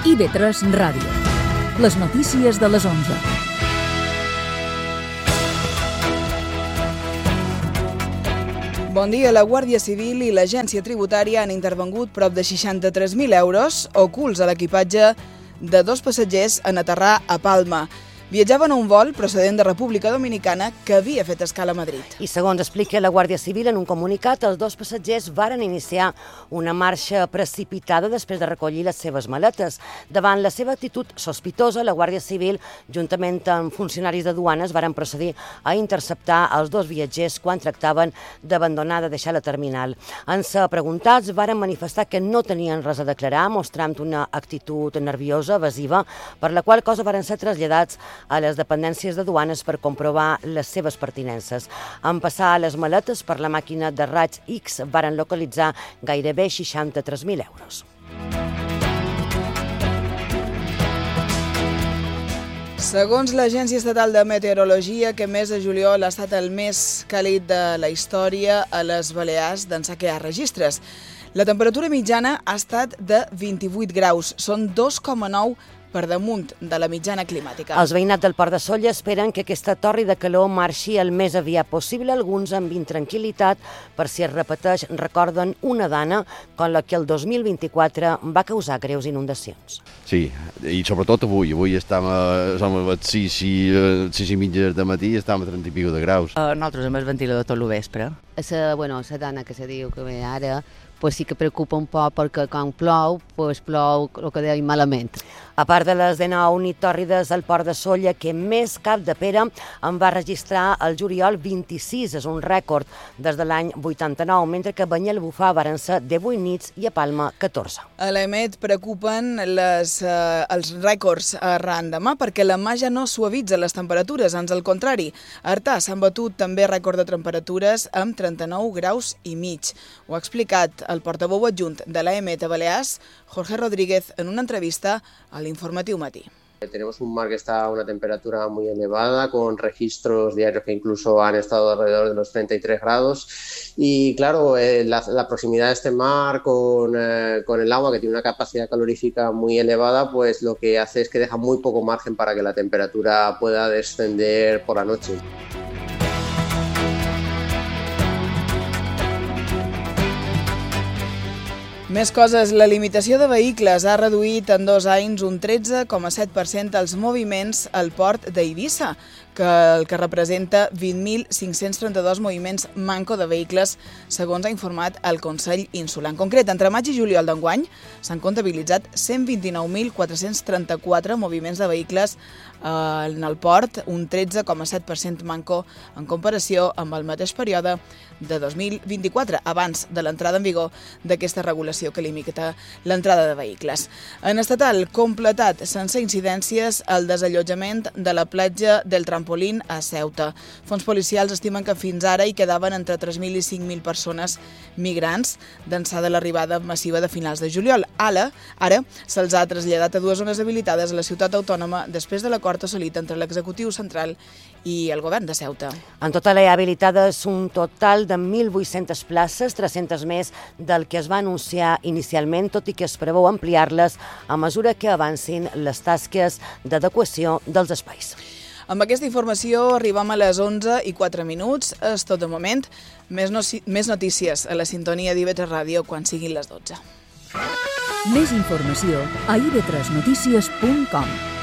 IB3 Ràdio. Les notícies de les 11. Bon dia. La Guàrdia Civil i l'Agència Tributària han intervingut prop de 63.000 euros ocults a l'equipatge de 2 passatgers en aterrar a Palma. Viatjaven a un vol procedent de República Dominicana que havia fet escala a Madrid. I segons explica la Guàrdia Civil en un comunicat, els 2 passatgers varen iniciar una marxa precipitada després de recollir les seves maletes. Davant la seva actitud sospitosa, la Guàrdia Civil, juntament amb funcionaris de duanes, varen procedir a interceptar els 2 viatgers quan tractaven d'abandonar, de deixar la terminal. En ser preguntats, varen manifestar que no tenien res a declarar, mostrant una actitud nerviosa, evasiva, per la qual cosa varen ser traslladats a les dependències de duanes per comprovar les seves pertinences. En passar les maletes per la màquina de raigs X varen localitzar gairebé 63.000 euros. Segons l'Agència Estatal de Meteorologia, aquest mes de juliol ha estat el més càlid de la història a les Balears d'ençà que hi ha registres. La temperatura mitjana ha estat de 28 graus, són 2,9 per damunt de la mitjana climàtica. Els veïnats del Port de Sóller esperen que aquesta tòrrida calor marxi el més aviat possible. Alguns amb intranquil·litat per si es repeteix, recorden una dana con la que el 2024 va causar greus inundacions. Sí, i sobretot avui. Avui som a les 6 i mitja de matí i estem a 30 i pico de graus. Nosaltres amb el ventilador tot el vespre. La dana que se diu que ve ara, pues sí que preocupa un poc perquè quan plou, pues plou el que deia malament. A part de les 19 nit tòrrides al Port de Sóller, que més Capdepera en va registrar el juliol 26, és un rècord des de l'any 89, mentre que a Banyalbufar varen ser 18 nits i a Palma 14. A l'EMET preocupen els rècords arran demà perquè la mà ja no suavitza les temperatures, ans al contrari. A Artà s'han batut també rècord de temperatures amb 39 graus i mig. Ho ha explicat el portaveu adjunt de l'EMET a Balears, Jorge Rodríguez, en una entrevista a l'Informatiu Matí. Tenemos un mar que está a una temperatura muy elevada, con registros diarios que incluso han estado alrededor de los 33 grados. Y claro, la proximidad de este mar con el agua, que tiene una capacidad calorífica muy elevada, pues lo que hace es que deja muy poco margen para que la temperatura pueda descender por la noche. Més coses. La limitació de vehicles ha reduït en 2 anys un 13,7% els moviments al port d'Eivissa, el que representa 20.532 moviments manco de vehicles, segons ha informat el Consell Insular. En concret, entre maig i juliol d'enguany s'han comptabilitzat 129.434 moviments de vehicles en el port, un 13,7% manco en comparació amb el mateix període de 2024, abans de l'entrada en vigor d'aquesta regulació que limita l'entrada de vehicles. En estatal, completat sense incidències el desallotjament de la platja del Trampolín a Ceuta. Fons policials estimen que fins ara hi quedaven entre 3.000 i 5.000 persones migrants d'ençà de l'arribada massiva de finals de juliol. Ara se'ls ha traslladat a 2 zones habilitades a la ciutat autònoma després de l'acord assolit entre l'executiu central i el govern de Ceuta. En total hi ha habilitades un total de 1.800 places, 300 més del que es va anunciar inicialment, tot i que es preveu ampliar-les a mesura que avancin les tasques d'adequació dels espais. Amb aquesta informació arribem a les 11:04. És tot de moment. Més notícies a la sintonia d'IB3 Ràdio quan siguin les 12. Més informació a ib3notícies.com.